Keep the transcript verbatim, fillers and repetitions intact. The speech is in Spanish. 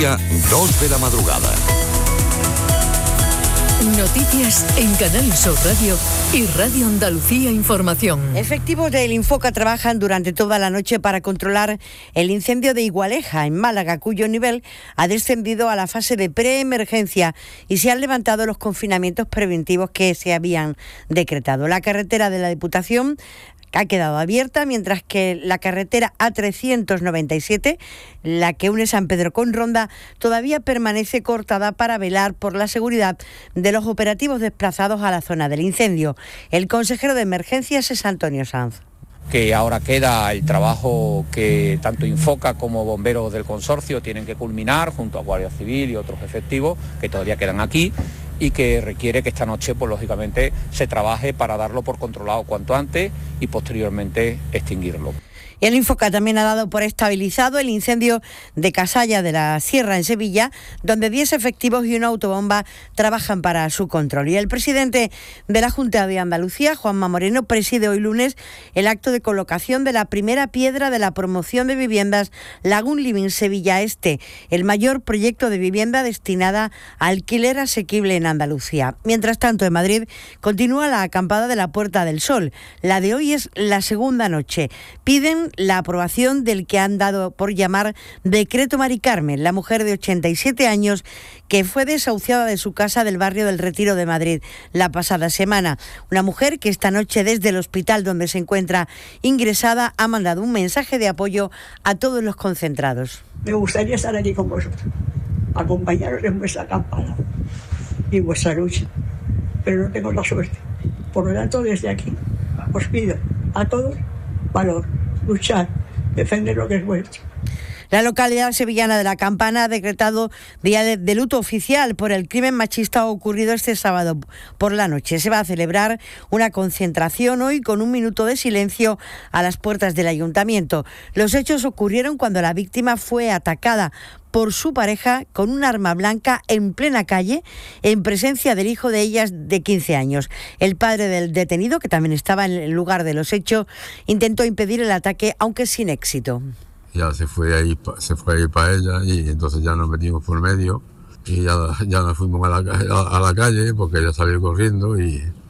dos de la madrugada. Noticias en Canal Sur Radio y Radio Andalucía Información. Efectivos del Infoca trabajan durante toda la noche para controlar el incendio de Igualeja, en Málaga, cuyo nivel ha descendido a la fase de preemergencia y se han levantado los confinamientos preventivos que se habían decretado. La carretera de la Diputación ha quedado abierta, mientras que la carretera A trescientos noventa y siete, la que une San Pedro con Ronda, todavía permanece cortada para velar por la seguridad de los operativos desplazados a la zona del incendio. El consejero de Emergencias es Antonio Sanz. Que ahora queda el trabajo que tanto Infoca como bomberos del consorcio tienen que culminar junto a Guardia Civil y otros efectivos que todavía quedan aquí, y que requiere que esta noche, pues lógicamente, se trabaje para darlo por controlado cuanto antes y posteriormente extinguirlo. Y el Infoca también ha dado por estabilizado el incendio de Casalla de la Sierra, en Sevilla, donde diez efectivos y una autobomba trabajan para su control. Y el presidente de la Junta de Andalucía, Juanma Moreno, preside hoy lunes el acto de colocación de la primera piedra de la promoción de viviendas Lagoon Living Sevilla Este, el mayor proyecto de vivienda destinada a alquiler asequible en Andalucía. Mientras tanto, en Madrid continúa la acampada de la Puerta del Sol. La de hoy es la segunda noche. Piden la aprobación del que han dado por llamar Decreto Mari Carmen, la mujer de ochenta y siete años que fue desahuciada de su casa del barrio del Retiro de Madrid la pasada semana. Una mujer que esta noche, desde el hospital donde se encuentra ingresada, ha mandado un mensaje de apoyo a todos los concentrados. Me gustaría estar aquí con vosotros, acompañaros en vuestra campaña y vuestra lucha, pero no tengo la suerte. Por lo tanto, desde aquí os pido a todos valor, luchar, defender lo que es vuestro. La localidad sevillana de La Campana ha decretado día de, de luto oficial por el crimen machista ocurrido este sábado por la noche. Se va a celebrar una concentración hoy con un minuto de silencio a las puertas del ayuntamiento. Los hechos ocurrieron cuando la víctima fue atacada por su pareja con un arma blanca en plena calle, en presencia del hijo de ellas de quince años. El padre del detenido, que también estaba en el lugar de los hechos, intentó impedir el ataque, aunque sin éxito. Ya se fue ahí, se fue ahí para ella, y entonces ya nos metimos por medio y ya, ya nos fuimos a la, a, a la calle porque ella salió corriendo y,